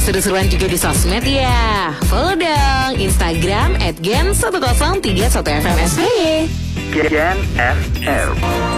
seru-seruan juga di sosmed ya. Follow dong Instagram @gen1031 FMSY. Gen FM.